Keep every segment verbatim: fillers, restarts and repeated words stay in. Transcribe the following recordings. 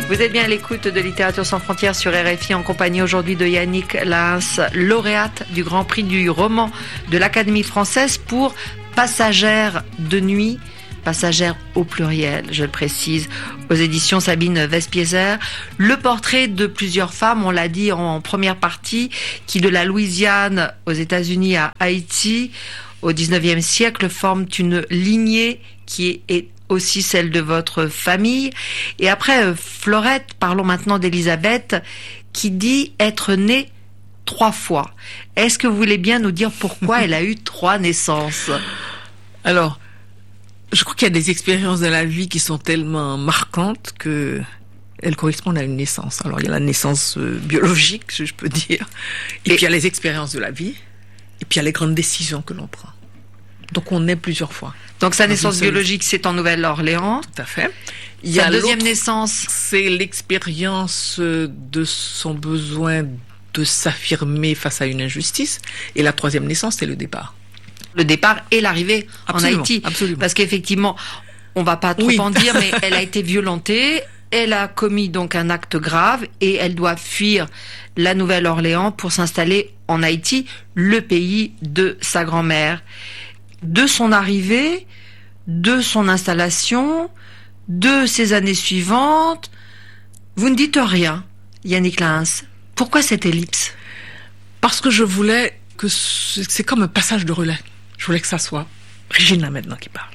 Vous êtes bien à l'écoute de Littérature sans frontières sur R F I en compagnie aujourd'hui de Yannick Lahens, lauréate du Grand Prix du roman de l'Académie française pour Passagères de nuit, passagères au pluriel, je le précise, aux éditions Sabine Vespieser. Le portrait de plusieurs femmes, on l'a dit en première partie, qui de la Louisiane aux États-Unis à Haïti, au dix-neuvième siècle, forment une lignée qui est aussi celle de votre famille. Et après Florette, parlons maintenant d'Elisabeth, qui dit être née trois fois. Est-ce que vous voulez bien nous dire pourquoi elle a eu trois naissances ? Alors, je crois qu'il y a des expériences de la vie qui sont tellement marquantes que elles correspondent à une naissance. Alors, il y a la naissance euh, biologique, si je peux dire, et, et puis il y a les expériences de la vie, et puis il y a les grandes décisions que l'on prend. Donc, on naît plusieurs fois. Donc, sa naissance biologique, c'est en Nouvelle-Orléans. Tout à fait. Il y a sa deuxième naissance. C'est l'expérience de son besoin de s'affirmer face à une injustice. Et la troisième naissance, c'est le départ. Le départ et l'arrivée absolument, en Haïti. Absolument. Parce qu'effectivement, on va pas trop oui. en dire, mais elle a été violentée. Elle a commis donc un acte grave et elle doit fuir la Nouvelle-Orléans pour s'installer en Haïti, le pays de sa grand-mère. De son arrivée, de son installation, de ses années suivantes, vous ne dites rien, Yannick Lahens. Pourquoi cette ellipse ? Parce que je voulais que c'est comme un passage de relais. Je voulais que ça soit Regina maintenant qui parle.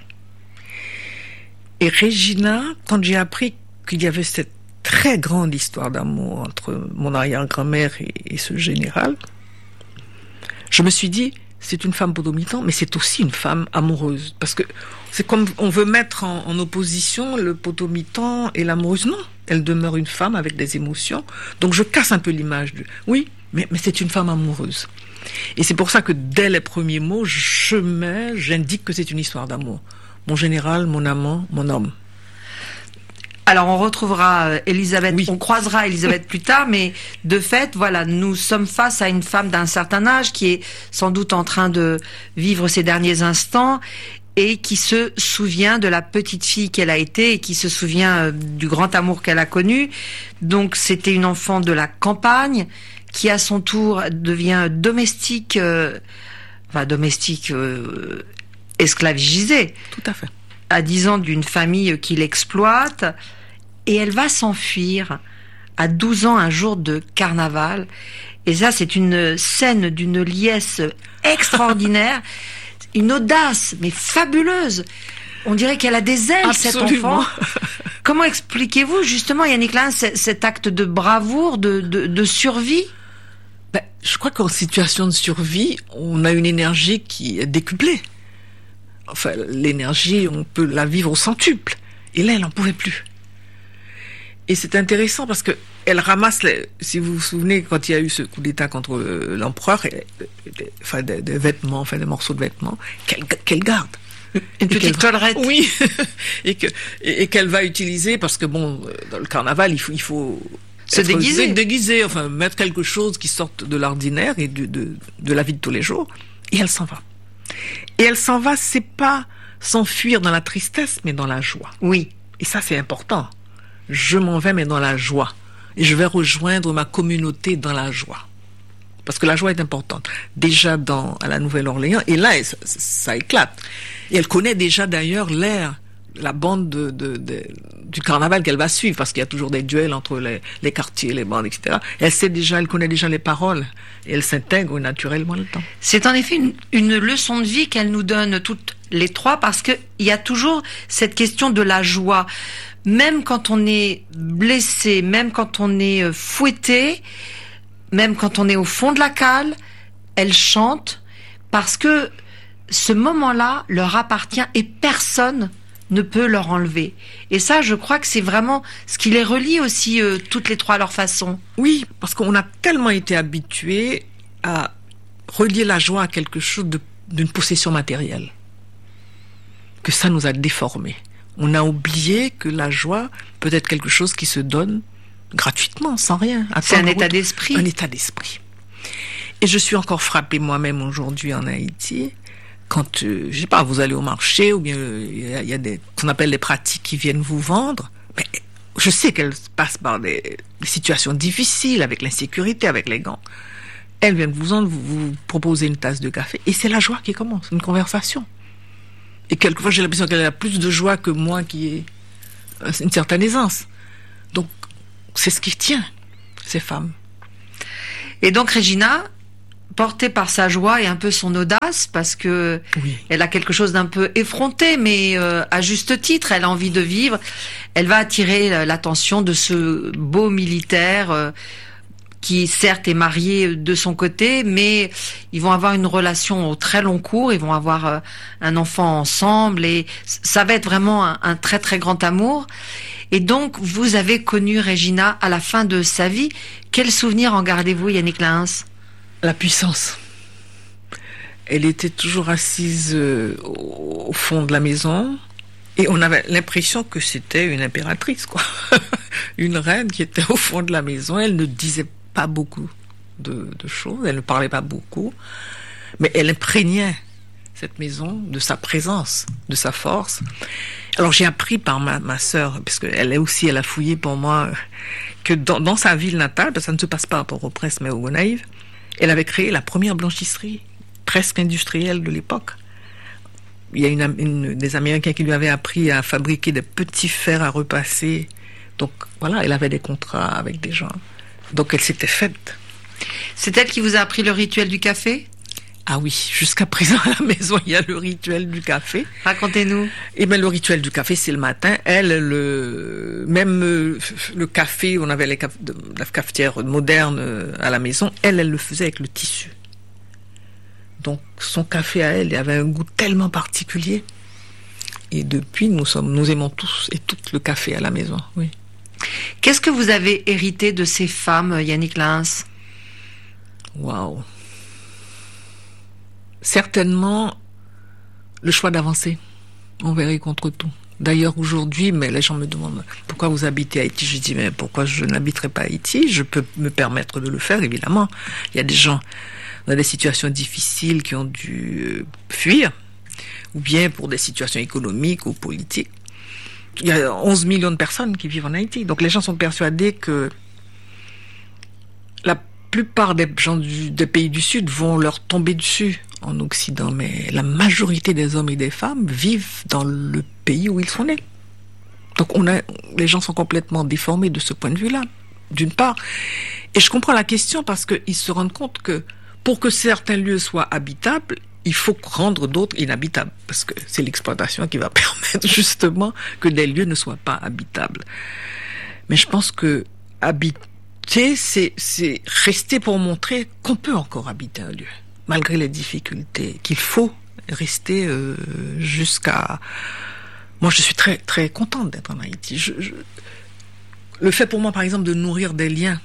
Et Regina, quand j'ai appris qu'il y avait cette très grande histoire d'amour entre mon arrière-grand-mère et, et ce général, je me suis dit, c'est une femme potomitan, mais c'est aussi une femme amoureuse. Parce que c'est comme on veut mettre en, en opposition le potomitan et l'amoureuse. Non, elle demeure une femme avec des émotions. Donc je casse un peu l'image de... Oui, mais, mais c'est une femme amoureuse. Et c'est pour ça que dès les premiers mots, je mets, j'indique que c'est une histoire d'amour. Mon général, mon amant, mon homme. Alors on retrouvera Elisabeth, oui. on croisera Elisabeth plus tard, mais de fait, voilà, nous sommes face à une femme d'un certain âge qui est sans doute en train de vivre ses derniers instants et qui se souvient de la petite fille qu'elle a été et qui se souvient du grand amour qu'elle a connu. Donc c'était une enfant de la campagne qui à son tour devient domestique, euh, enfin domestique euh, esclavagisée. Tout à fait. À dix ans d'une famille qui l'exploite, et elle va s'enfuir à douze ans un jour de carnaval. Et ça, c'est une scène d'une liesse extraordinaire, une audace, mais fabuleuse. On dirait qu'elle a des ailes, absolument. Cet enfant. Comment expliquez-vous, justement, Yannick Lahens, cet acte de bravoure, de, de, de survie ? Ben, je crois qu'en situation de survie, on a une énergie qui est décuplée. Enfin, l'énergie, on peut la vivre au centuple. Et là, elle n'en pouvait plus. Et c'est intéressant parce que elle ramasse, les, si vous vous souvenez, quand il y a eu ce coup d'État contre euh, l'empereur, et, et, enfin, des, des vêtements, enfin, des morceaux de vêtements, qu'elle, qu'elle garde. Une petite collerette. Oui. et, que, et, et qu'elle va utiliser parce que, bon, dans le carnaval, il faut... Il faut se déguiser. déguiser, enfin, mettre quelque chose qui sorte de l'ordinaire et de, de, de la vie de tous les jours. Et elle s'en va. Et elle s'en va, c'est pas s'enfuir dans la tristesse, mais dans la joie. Oui. Et ça, c'est important. Je m'en vais, mais dans la joie. Et je vais rejoindre ma communauté dans la joie. Parce que la joie est importante. Déjà dans, à la Nouvelle-Orléans, et là, ça, ça éclate. Et elle connaît déjà d'ailleurs l'air, la bande de, de, de, du carnaval qu'elle va suivre, parce qu'il y a toujours des duels entre les, les quartiers, les bandes, et cetera. Elle sait déjà, elle connaît déjà les paroles, et elle s'intègre naturellement le temps. C'est en effet une, une leçon de vie qu'elle nous donne toutes les trois, parce que il y a toujours cette question de la joie. Même quand on est blessé, même quand on est fouetté, même quand on est au fond de la cale, elle chante, parce que ce moment-là leur appartient et personne ne peut leur enlever. Et ça, je crois que c'est vraiment ce qui les relie aussi, euh, toutes les trois à leur façon. Oui, parce qu'on a tellement été habitués à relier la joie à quelque chose de, d'une possession matérielle, que ça nous a déformés. On a oublié que la joie peut être quelque chose qui se donne gratuitement, sans rien. C'est un état d'esprit. Un état d'esprit. Et je suis encore frappée moi-même aujourd'hui en Haïti, quand, euh, je sais pas, vous allez au marché, ou bien il euh, y, y a des, qu'on appelle les pratiques qui viennent vous vendre, mais je sais qu'elle passe par des, des situations difficiles avec l'insécurité, avec les gants. Elle vient de vous, en, vous, vous proposer une tasse de café et c'est la joie qui commence, une conversation. Et quelquefois, j'ai l'impression qu'elle a plus de joie que moi qui ai une certaine aisance. Donc, c'est ce qui tient ces femmes. Et donc, Regina, portée par sa joie et un peu son audace, parce que oui. elle a quelque chose d'un peu effronté, mais euh, à juste titre, elle a envie de vivre. Elle va attirer l'attention de ce beau militaire euh, qui, certes, est marié de son côté, mais ils vont avoir une relation au très long cours. Ils vont avoir euh, un enfant ensemble et ça va être vraiment un, un très, très grand amour. Et donc, vous avez connu Regina à la fin de sa vie. Quel souvenir en gardez-vous, Yannick Lahens ? La puissance. Elle était toujours assise euh, au fond de la maison et on avait l'impression que c'était une impératrice, quoi. Une reine qui était au fond de la maison. Elle ne disait pas beaucoup de, de choses, elle ne parlait pas beaucoup, mais elle imprégnait cette maison de sa présence, de sa force. Alors j'ai appris par ma, ma sœur, parce qu'elle est aussi, elle a fouillé pour moi, que dans, dans sa ville natale, parce que ça ne se passe pas à Port-au-Prince, mais au Gonaïves, elle avait créé la première blanchisserie presque industrielle de l'époque. Il y a une, une, des Américains qui lui avaient appris à fabriquer des petits fers à repasser. Donc voilà, elle avait des contrats avec des gens. Donc elle s'était faite. C'est elle qui vous a appris le rituel du café ? Ah oui, jusqu'à présent à la maison, il y a le rituel du café. Racontez-nous. Eh bien, le rituel du café, c'est le matin. Elle, le, même euh, le café, on avait les caf, de, la cafetière moderne euh, à la maison, elle, elle le faisait avec le tissu. Donc, son café à elle, il avait un goût tellement particulier. Et depuis, nous sommes, nous aimons tous et toutes le café à la maison, oui. Qu'est-ce que vous avez hérité de ces femmes, Yannick Lahens ? Waouh. Certainement, le choix d'avancer envers et contre tout. D'ailleurs, aujourd'hui, mais les gens me demandent pourquoi vous habitez à Haïti. Je dis, mais pourquoi je n'habiterai pas à Haïti ? Je peux me permettre de le faire, évidemment. Il y a des gens dans des situations difficiles qui ont dû fuir, ou bien pour des situations économiques ou politiques. Il y a onze millions de personnes qui vivent en Haïti. Donc les gens sont persuadés que la plupart des gens du, des pays du Sud vont leur tomber dessus en Occident, mais la majorité des hommes et des femmes vivent dans le pays où ils sont nés. Donc on a, les gens sont complètement déformés de ce point de vue-là, d'une part. Et je comprends la question parce qu'ils se rendent compte que pour que certains lieux soient habitables, il faut rendre d'autres inhabitables, parce que c'est l'exploitation qui va permettre justement que des lieux ne soient pas habitables. Mais je pense que habiter, c'est, c'est rester pour montrer qu'on peut encore habiter un lieu, malgré les difficultés, qu'il faut rester euh, jusqu'à... Moi, je suis très très contente d'être en Haïti. Je, je... Le fait pour moi, par exemple, de nourrir des liens.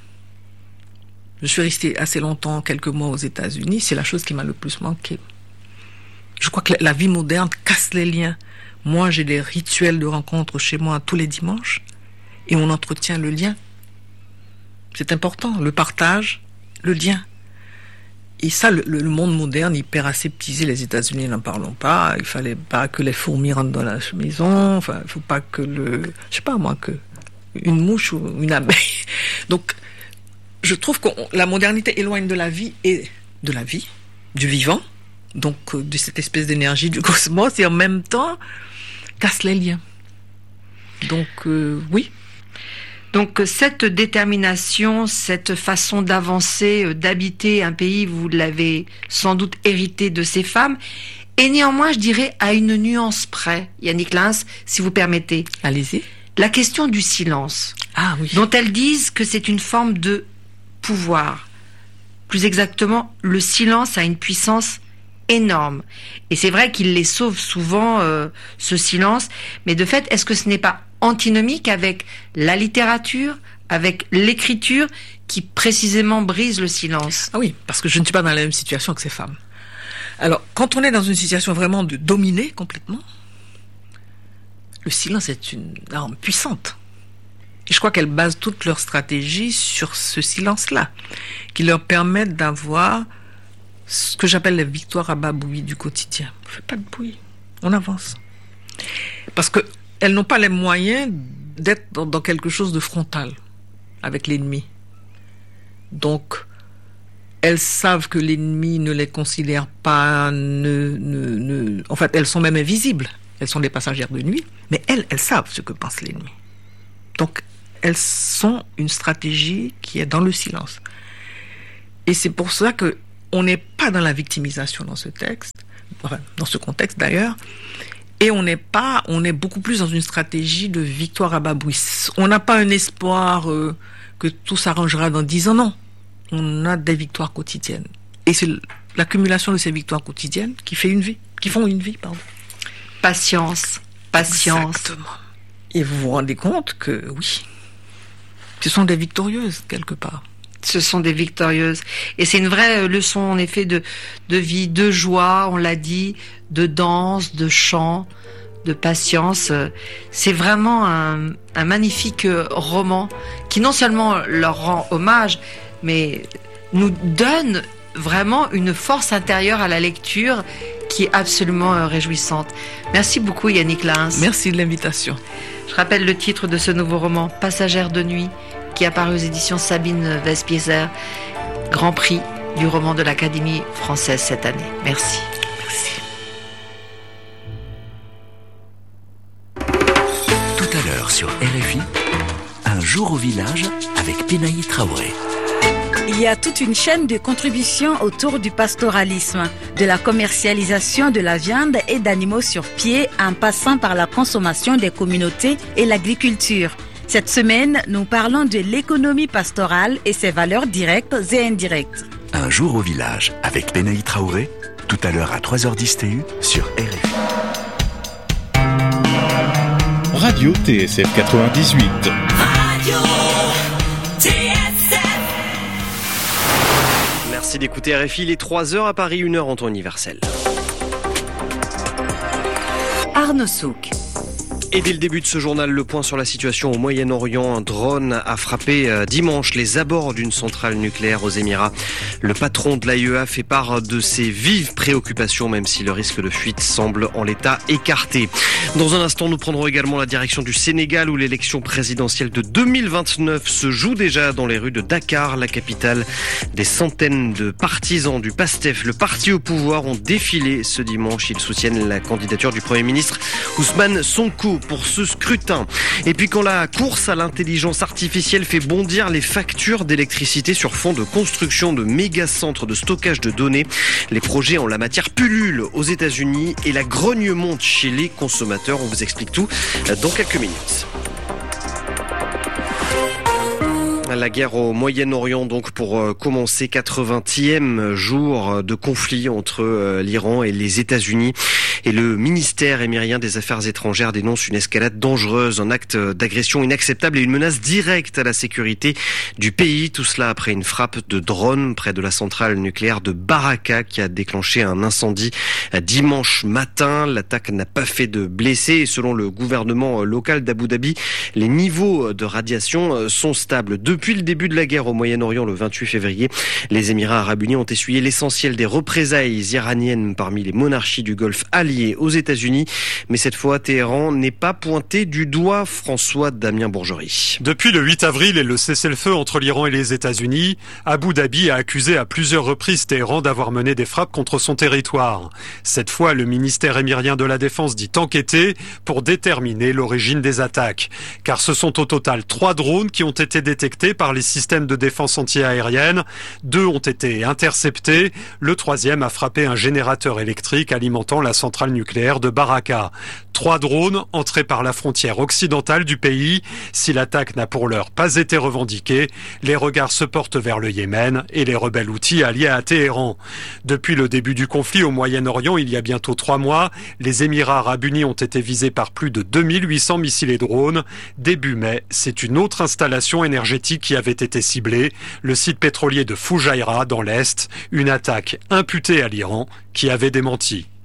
Je suis restée assez longtemps, quelques mois aux États-Unis, c'est la chose qui m'a le plus manqué. Je crois que la vie moderne casse les liens. Moi, j'ai des rituels de rencontres chez moi tous les dimanches et on entretient le lien. C'est important, le partage, le lien. Et ça, le, le monde moderne, hyper aseptisé, les États-Unis, n'en parlons pas. Il fallait pas que les fourmis rentrent dans la maison. Enfin, il faut pas que le, je sais pas moi, que une mouche ou une abeille. Donc, je trouve que la modernité éloigne de la vie et de la vie, du vivant. Donc, de cette espèce d'énergie du cosmos, et en même temps, casse les liens. Donc, euh, oui. Donc, cette détermination, cette façon d'avancer, d'habiter un pays, vous l'avez sans doute hérité de ces femmes. Et néanmoins, je dirais, à une nuance près, Yannick Lahens, si vous permettez. Allez-y. La question du silence. Ah oui. Dont elles disent que c'est une forme de pouvoir. Plus exactement, le silence a une puissance énorme. Et c'est vrai qu'il les sauve souvent, euh, ce silence. Mais de fait, est-ce que ce n'est pas antinomique avec la littérature, avec l'écriture, qui précisément brise le silence ? Ah oui, parce que je ne suis pas dans la même situation que ces femmes. Alors, quand on est dans une situation vraiment de dominer complètement, le silence est une arme puissante. Et je crois qu'elles basent toute leur stratégie sur ce silence-là, qui leur permet d'avoir ce que j'appelle les victoires à bas bruit du quotidien. On ne fait pas de bruit, on avance. Parce qu'elles n'ont pas les moyens d'être dans, dans quelque chose de frontal avec l'ennemi. Donc, elles savent que l'ennemi ne les considère pas, ne, ne, ne, en fait, elles sont même invisibles. Elles sont des passagères de nuit, mais elles, elles savent ce que pense l'ennemi. Donc, elles sont une stratégie qui est dans le silence. Et c'est pour ça que on n'est pas dans la victimisation dans ce texte, enfin, dans ce contexte d'ailleurs, et on n'est pas, on est beaucoup plus dans une stratégie de victoire à bas bruit. On n'a pas un espoir euh, que tout s'arrangera dans dix ans, non. On a des victoires quotidiennes. Et c'est l'accumulation de ces victoires quotidiennes qui fait une vie, qui font une vie, pardon. Patience, patience. Exactement. Et vous vous rendez compte que, oui, ce sont des victorieuses, quelque part. Ce sont des victorieuses. Et c'est une vraie leçon, en effet, de, de vie, de joie, on l'a dit, de danse, de chant, de patience. C'est vraiment un, un magnifique roman qui non seulement leur rend hommage, mais nous donne vraiment une force intérieure à la lecture qui est absolument réjouissante. Merci beaucoup Yannick Lahens. Merci de l'invitation. Je rappelle le titre de ce nouveau roman, Passagère de nuit, qui est apparu aux éditions Sabine Vespieser, Grand Prix du roman de l'Académie française cette année. Merci. Merci. Tout à l'heure sur R F I, un jour au village avec Pénaï Traoré. Il y a toute une chaîne de contributions autour du pastoralisme, de la commercialisation de la viande et d'animaux sur pied en passant par la consommation des communautés et l'agriculture. Cette semaine, nous parlons de l'économie pastorale et ses valeurs directes et indirectes. Un jour au village avec Pénaï Traoré, tout à l'heure à trois heures dix T U sur R F I. Radio T S F quatre-vingt-dix-huit. Radio T S F. Merci d'écouter R F I, les trois heures à Paris, une heure en temps universel. Arnaud Souk. Et dès le début de ce journal, le point sur la situation au Moyen-Orient. Un drone a frappé euh, dimanche les abords d'une centrale nucléaire aux Émirats. Le patron de l'A I E A fait part de ses vives préoccupations, même si le risque de fuite semble en l'état écarté. Dans un instant, nous prendrons également la direction du Sénégal, où l'élection présidentielle de deux mille vingt-neuf se joue déjà dans les rues de Dakar, la capitale. Des centaines de partisans du PASTEF, le parti au pouvoir, ont défilé ce dimanche. Ils soutiennent la candidature du Premier ministre Ousmane Sonko pour ce scrutin. Et puis quand la course à l'intelligence artificielle fait bondir les factures d'électricité sur fond de construction de méga centres de stockage de données, les projets en la matière pullulent aux États-Unis et la grogne monte chez les consommateurs. On vous explique tout dans quelques minutes. La guerre au Moyen-Orient, donc, pour commencer, quatre-vingtième jour de conflit entre l'Iran et les États-Unis. Et le ministère émirien des Affaires étrangères dénonce une escalade dangereuse, un acte d'agression inacceptable et une menace directe à la sécurité du pays. Tout cela après une frappe de drone près de la centrale nucléaire de Baraka qui a déclenché un incendie dimanche matin. L'attaque n'a pas fait de blessés et selon le gouvernement local d'Abu Dhabi, les niveaux de radiation sont stables. Depuis le début de la guerre au Moyen-Orient, le vingt-huit février, les Émirats arabes unis ont essuyé l'essentiel des représailles iraniennes parmi les monarchies du Golfe alliées aux États-Unis. Mais cette fois, Téhéran n'est pas pointé du doigt. François Damien Bourgerie. Depuis le huit avril et le cessez-le-feu entre l'Iran et les États-Unis, Abu Dhabi a accusé à plusieurs reprises Téhéran d'avoir mené des frappes contre son territoire. Cette fois, le ministère émirien de la Défense dit enquêter pour déterminer l'origine des attaques. Car ce sont au total trois drones qui ont été détectés par les systèmes de défense anti-aérienne. Deux ont été interceptés. Le troisième a frappé un générateur électrique alimentant la centrale nucléaire de Baraka. Trois drones entrés par la frontière occidentale du pays. Si l'attaque n'a pour l'heure pas été revendiquée, les regards se portent vers le Yémen et les rebelles houthis alliés à Téhéran. Depuis le début du conflit au Moyen-Orient, il y a bientôt trois mois, les Émirats arabes unis ont été visés par plus de deux mille huit cents missiles et drones. Début mai, c'est une autre installation énergétique qui avait été ciblée, le site pétrolier de Fujairah dans l'Est, une attaque imputée à l'Iran qui avait démenti.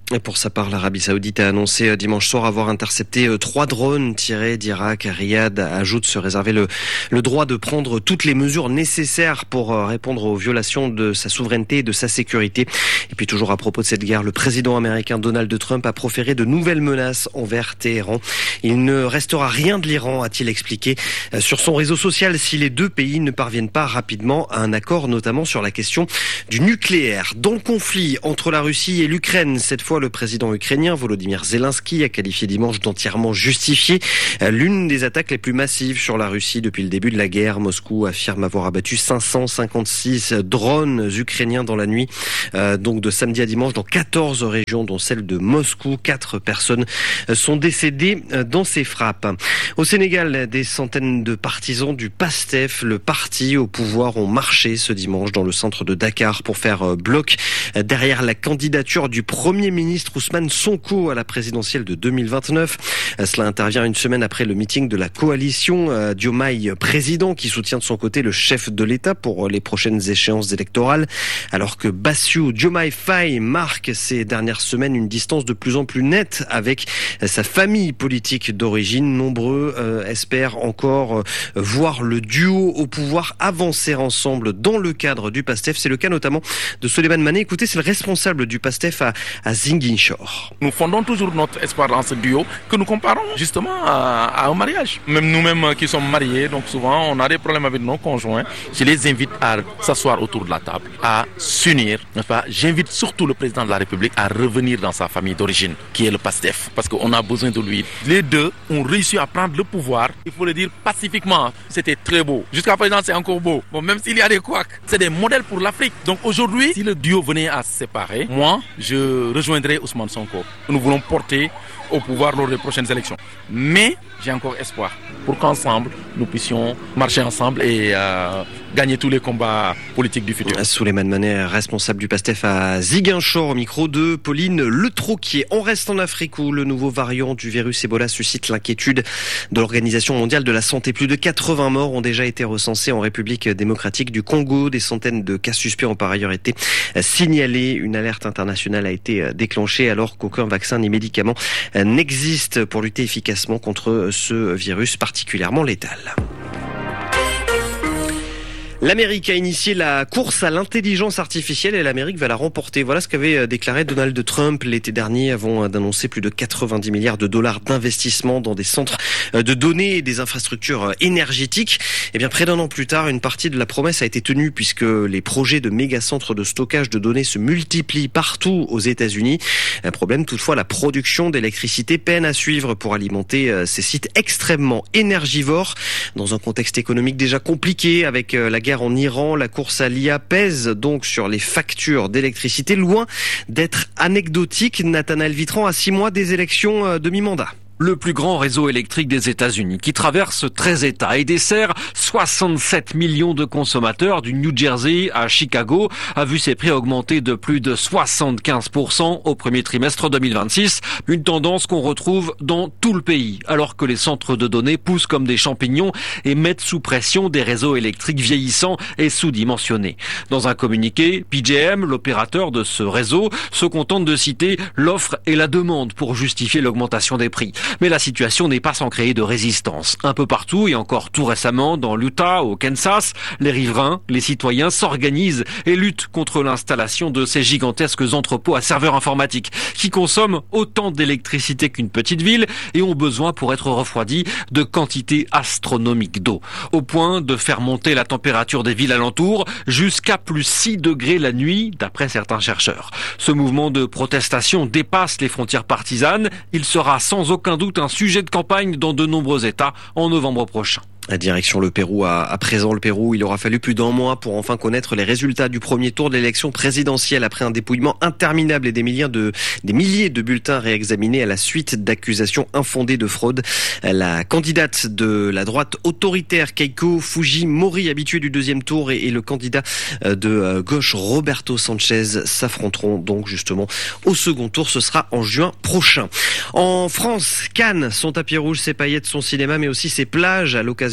Et pour sa part, l'Arabie Saoudite a annoncé dimanche soir avoir intercepté trois drones tirés d'Irak. Riyad ajoute se réserver le, le droit de prendre toutes les mesures nécessaires pour répondre aux violations de sa souveraineté et de sa sécurité. Et puis toujours à propos de cette guerre, le président américain Donald Trump a proféré de nouvelles menaces envers Téhéran. Il ne restera rien de l'Iran, a-t-il expliqué sur son réseau social, si les deux pays ne parviennent pas rapidement à un accord, notamment sur la question du nucléaire. Dans le conflit entre la Russie et l'Ukraine, cette fois, le président ukrainien Volodymyr Zelensky a qualifié dimanche d'entièrement justifié l'une des attaques les plus massives sur la Russie depuis le début de la guerre. Moscou affirme avoir abattu cinq cent cinquante-six drones ukrainiens dans la nuit, euh, donc de samedi à dimanche, dans quatorze régions, dont celle de Moscou. Quatre personnes sont décédées dans ces frappes. Au Sénégal, des centaines de partisans du PASTEF, le parti au pouvoir, ont marché ce dimanche dans le centre de Dakar pour faire bloc derrière la candidature du Premier ministre Ousmane Sonko à la présidentielle de deux mille vingt-neuf. Cela intervient une semaine après le meeting de la coalition euh, Diomaye président, qui soutient de son côté le chef de l'État pour les prochaines échéances électorales, alors que Bassirou Diomaye Faye marque ces dernières semaines une distance de plus en plus nette avec sa famille politique d'origine. Nombreux euh, espèrent encore euh, voir le duo au pouvoir avancer ensemble dans le cadre du PASTEF. C'est le cas notamment de Souleymane Mané. Écoutez, c'est le responsable du PASTEF à, à Ziguinchor. Nous fondons toujours notre espoir dans ce duo que nous comparons justement à, à un mariage. Même nous-mêmes qui sommes mariés, donc souvent on a des problèmes avec nos conjoints. Je les invite à s'asseoir autour de la table, à s'unir. Enfin, j'invite surtout le président de la République à revenir dans sa famille d'origine, qui est le PASTEF, parce qu'on a besoin de lui. Les deux ont réussi à prendre le pouvoir, il faut le dire pacifiquement. C'était très beau. Jusqu'à présent, c'est encore beau. Bon, même s'il y a des couacs, c'est des modèles pour l'Afrique. Donc aujourd'hui, si le duo venait à se séparer, moi, je rejoindrai Ousmane Sonko. Nous voulons porter au pouvoir lors des prochaines élections. Mais j'ai encore espoir pour qu'ensemble, nous puissions marcher ensemble et euh, gagner tous les combats politiques du futur. Souleymane Mané, responsable du PASTEF à Ziguinchor, au micro de Pauline Le Troquier. On reste en Afrique où le nouveau variant du virus Ebola suscite l'inquiétude de l'Organisation mondiale de la santé. Plus de quatre-vingts morts ont déjà été recensés en République démocratique du Congo. Des centaines de cas suspects ont par ailleurs été signalés. Une alerte internationale a été déclenchée alors qu'aucun vaccin ni médicament n'existe pour lutter efficacement contre ce virus particulièrement létal. L'Amérique a initié la course à l'intelligence artificielle et l'Amérique va la remporter. Voilà ce qu'avait déclaré Donald Trump l'été dernier avant d'annoncer plus de quatre-vingt-dix milliards de dollars d'investissement dans des centres de données et des infrastructures énergétiques. Et bien, près d'un an plus tard, une partie de la promesse a été tenue puisque les projets de méga-centres de stockage de données se multiplient partout aux États-Unis. Un problème toutefois, la production d'électricité peine à suivre pour alimenter ces sites extrêmement énergivores. Dans un contexte économique déjà compliqué avec la guerre en Iran, la course à l'I A pèse donc sur les factures d'électricité, loin d'être anecdotique. Nathanaël Vitran, à six mois des élections de mi-mandat. Le plus grand réseau électrique des États-Unis, qui traverse treize États et dessert soixante-sept millions de consommateurs du New Jersey à Chicago, a vu ses prix augmenter de plus de soixante-quinze pour cent au premier trimestre deux mille vingt-six. Une tendance qu'on retrouve dans tout le pays, alors que les centres de données poussent comme des champignons et mettent sous pression des réseaux électriques vieillissants et sous-dimensionnés. Dans un communiqué, P J M, l'opérateur de ce réseau, se contente de citer l'offre et la demande pour justifier l'augmentation des prix. Mais la situation n'est pas sans créer de résistance. Un peu partout et encore tout récemment dans l'Utah, au Kansas, les riverains, les citoyens s'organisent et luttent contre l'installation de ces gigantesques entrepôts à serveurs informatiques qui consomment autant d'électricité qu'une petite ville et ont besoin pour être refroidis de quantités astronomiques d'eau, au point de faire monter la température des villes alentours jusqu'à plus six degrés la nuit, d'après certains chercheurs. Ce mouvement de protestation dépasse les frontières partisanes. Il sera sans aucun doute un sujet de campagne dans de nombreux États en novembre prochain. La direction le Pérou, à, à présent le Pérou, il aura fallu plus d'un mois pour enfin connaître les résultats du premier tour de l'élection présidentielle après un dépouillement interminable et des milliers de, des milliers de bulletins réexaminés à la suite d'accusations infondées de fraude. La candidate de la droite autoritaire Keiko Fujimori, habituée du deuxième tour, et, et le candidat de gauche Roberto Sanchez s'affronteront donc justement au second tour. Ce sera en juin prochain. En France, Cannes, son tapis rouge, ses paillettes, son cinéma, mais aussi ses plages à l'occasion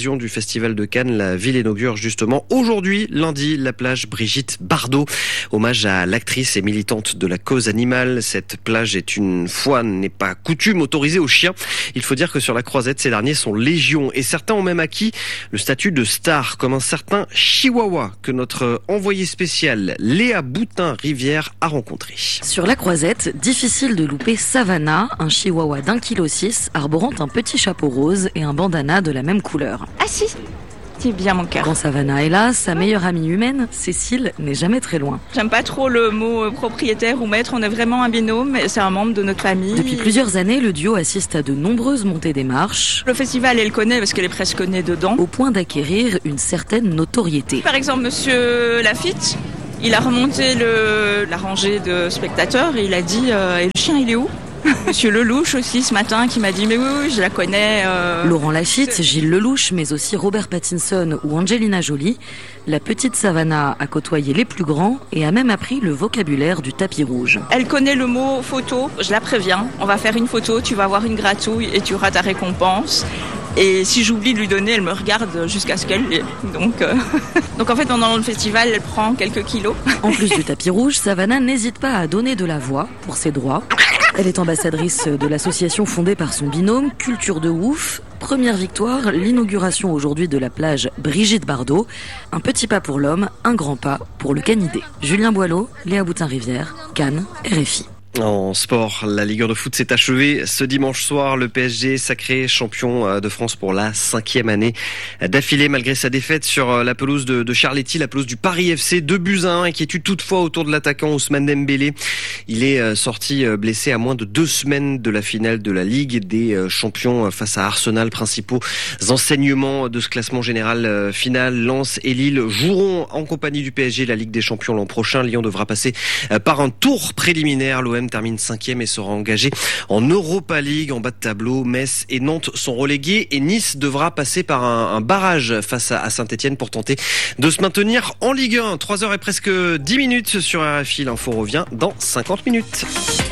l'occasion du Festival de Cannes, la ville inaugure justement aujourd'hui, lundi, la plage Brigitte Bardot. Hommage à l'actrice et militante de la cause animale. Cette plage est une fois n'est pas coutume autorisée aux chiens. Il faut dire que sur la Croisette, ces derniers sont légion et certains ont même acquis le statut de star, comme un certain Chihuahua que notre envoyé spécial Léa Boutin-Rivière a rencontré. Sur la Croisette, difficile de louper Savannah, un chihuahua d'un kilo six, arborant un petit chapeau rose et un bandana de la même couleur. Ah si, c'est bien mon cœur. Quand Savannah est là, sa meilleure amie humaine, Cécile, n'est jamais très loin. J'aime pas trop le mot propriétaire ou maître, on est vraiment un binôme, c'est un membre de notre famille. Depuis plusieurs années, le duo assiste à de nombreuses montées des marches. Le festival, elle connaît parce qu'elle est presque née dedans. Au point d'acquérir une certaine notoriété. Par exemple, monsieur Lafitte, il a remonté le, la rangée de spectateurs et il a dit euh, « Et le chien, il est où ?» Monsieur Lelouch aussi ce matin qui m'a dit mais oui, oui je la connais. Euh... Laurent Lafitte, Gilles Lelouch, mais aussi Robert Pattinson ou Angelina Jolie. La petite Savannah a côtoyé les plus grands et a même appris le vocabulaire du tapis rouge. Elle connaît le mot photo, je la préviens. On va faire une photo, tu vas avoir une gratouille et tu auras ta récompense. Et si j'oublie de lui donner, elle me regarde jusqu'à ce qu'elle l'ait. Donc, euh... Donc en fait, pendant le festival, elle prend quelques kilos. En plus du tapis rouge, Savannah n'hésite pas à donner de la voix pour ses droits. Elle est ambassadrice de l'association fondée par son binôme, Culture de Ouf. Première victoire, l'inauguration aujourd'hui de la plage Brigitte Bardot. Un petit pas pour l'homme, un grand pas pour le canidé. Julien Boileau, Léa Boutin-Rivière, Cannes, R F I. En sport, la Ligue un de foot s'est achevée ce dimanche soir. Le P S G sacré champion de France pour la cinquième année d'affilée malgré sa défaite sur la pelouse de, de Charletti, la pelouse du Paris F C. Deux buts à un, inquiétude toutefois autour de l'attaquant Ousmane Dembélé. Il est sorti blessé à moins de deux semaines de la finale de la Ligue des champions face à Arsenal. Principaux enseignements de ce classement général final, Lens et Lille joueront en compagnie du P S G la Ligue des champions l'an prochain. Lyon devra passer par un tour préliminaire. L'O M termine cinquième et sera engagé en Europa League. En bas de tableau, Metz et Nantes sont relégués et Nice devra passer par un, un barrage face à, à Saint-Etienne pour tenter de se maintenir en Ligue un. trois heures et presque dix minutes sur R F I. L'info revient dans cinquante minutes.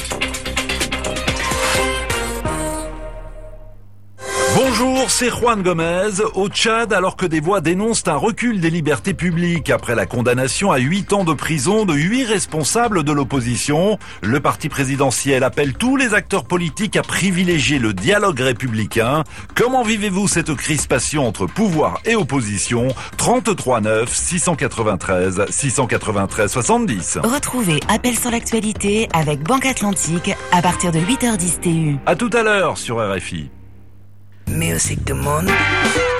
Bonjour, c'est Juan Gomez. Au Tchad, alors que des voix dénoncent un recul des libertés publiques après la condamnation à huit ans de prison de huit responsables de l'opposition, le parti présidentiel appelle tous les acteurs politiques à privilégier le dialogue républicain. Comment vivez-vous cette crispation entre pouvoir et opposition? trente-trois neuf six cent quatre-vingt-treize six cent quatre-vingt-treize soixante-dix. Retrouvez Appel sur l'actualité avec Banque Atlantique à partir de huit heures dix T U. À tout à l'heure sur R F I. Music du monde.